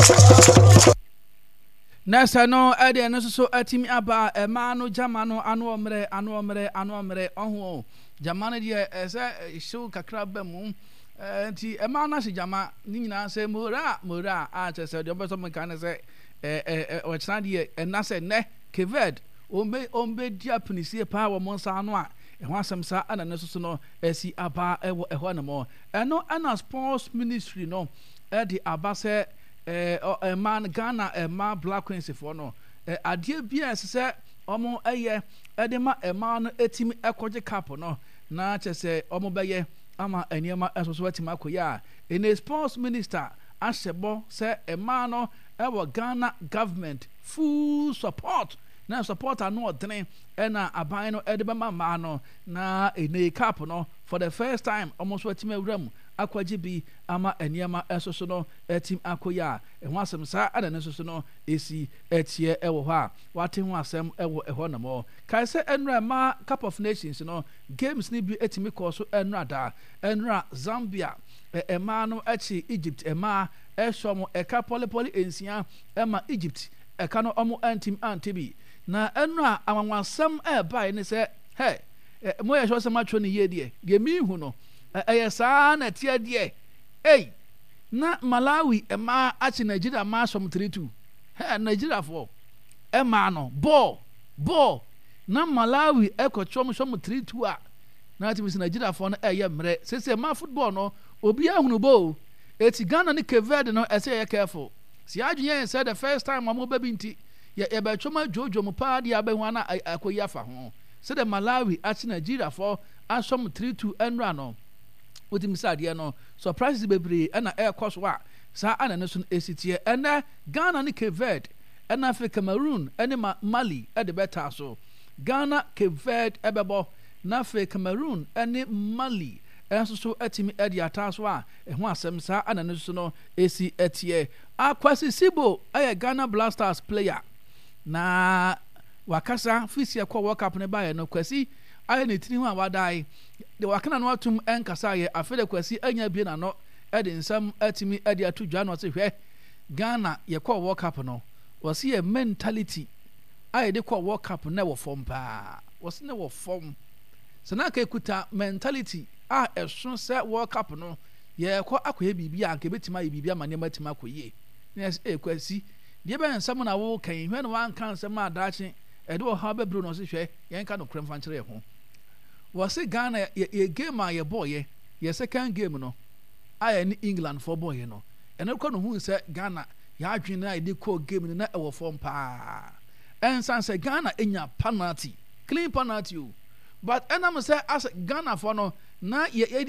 Nasa no ade no so atimi aba ema no jamano anu omre oho jamano de ese show kakra ba mu nti ema na se jama ni nyina se mora a chese de obeso meka ne se o chana de na se ne keved ombe dia punisie pa wo monsa anu a ho asem sa ana ne so no esi aba eho na mo eno ana sports ministry no de aba se man Ghana ma Black Queens for no adie bia se omo eye de ma man etimi ekoje cap no na chese omo beye ama eniema esoso etimi akoya in sports minister ashebo se man no ewo Ghana government full support na support ano odene na aban no de ma ma no na ene cap no for the first time almost etimi awram akwaje bi ama eniema esoso no etim akoya eho asem sa ana ne soso no esi etie ewo ho a wate ho asem ewo na mo kai se enra ma Cup of Nations no games ni bi etimi ko so enra Zambia ema no echi Egypt ema ehwo eka poli ensia ema Egypt eka no omo antim antibi na enra awanwasem bai ne se hey mo ye hwo se matwo ne ye de mi hu no ayesa na tie de na Malawi ema achi Nigeria ma som 3-2 Nigeria for ema no ball na Malawi ekochom som 3-2 a na ati Nigeria for no eye mre sese ma football no obi ahunu bo eti Ghana ni Keved no ese ye careful si adwen say the first time mo baby nti ye be choma jojo mo pa dia be ho na akoyi afa ho se the Malawi achi Nigeria for asom 3-2 enra no with him said no surprise bebre na air course wa sa ana ne so esitie ena Ghana ni Keved ena Africa Cameroon ena Mali e de beta so Ghana Keved ebebo na Africa Cameroon ena Mali enso so etimi e de ataso a ho asem sa ana ne so no esi etie Akwasi Sibo aye Ghana Blasters player na wakasa fisi akwa World Cup ne ba no Kwasi aye ne tiri ho a wadai de wakana no atum enkasa ye afede Kwasi anya bi na no e de nsam atimi e de atu dwa no se hwe Ghana ye kwa World Cup no wasi ye mentality aye de kwa World Cup na wo form pa wasi na wo form sana ka ekuta mentality a eson se World Cup no ye kwa akoye bibia anka betima ye bibia mane matima akoye yes Kwasi de be nsam na wo kan hwe no wan kan nsam adache e de wo ha bebru no se hwe ye nka no kremfa nkyere ye ho wasi Ghana ye game a ye boy ye second game no aye ni England for boy no eno ko no hu se Ghana ya adwen na ye ko game no na e wo form pa ensan se Ghana enya penalty clean penalty but enam se as Ghana for no na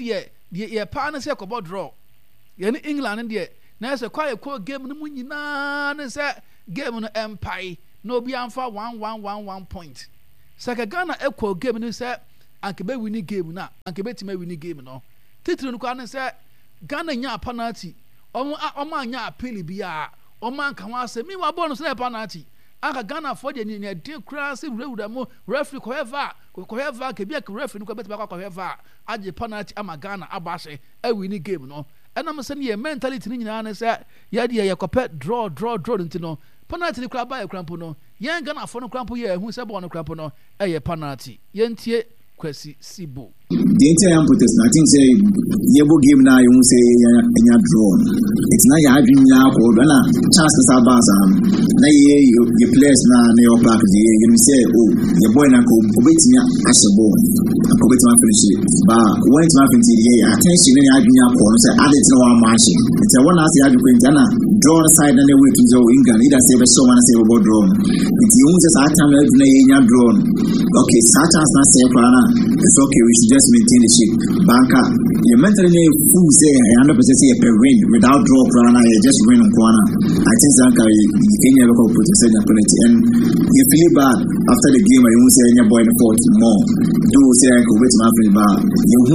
ye pa na se ko draw ye ni England de na se kwa ye ko game no munyina na se game no empire no bi amfa 1 point se Ghana e ko game no se anke be win game na anke betima win game no titiri no kwa ne se Ghana nya penalty omo anya appeal bia omo anka ho ase mi wa ball no se penalty aka Ghana for de ni de kra se wura mo referee ko heva ke bia ke referee no ko betima ko heva age penalty ama Ghana abase e win game no enam se ne mentality ni nyina ne se ya de ye kopɛ draw ntino penalty ni kra ba ye krampo no yen Ghana for no krampo ye hu se ball no krampo no e ye penalty yentie Kwasi Sibo. The entire protest, I think, say, Yebo game now, you won't say, you're drawn. It's not your dream now, or chance to Sabasa. Now, your players now, your practice, you say, oh, your boy now, wait me as a bone. I forget my finish it. But when it's my finish, attention, and I bring up on, say, I didn't know I'm marching. It's a one as the other draw the side and the way to go England, either save a someone and save a board drawn. It's the only time you're drawn. Okay, Satan's not safe, it's okay, we should just maintain the ship. Banker, you mentally fool say 100% say per win without draw Prana, you just win on corner. I think Zanka, you can never go put the penalty. And you feel bad after the game, you won't say any boy in the 40 more. Do say I could wait my friend, but you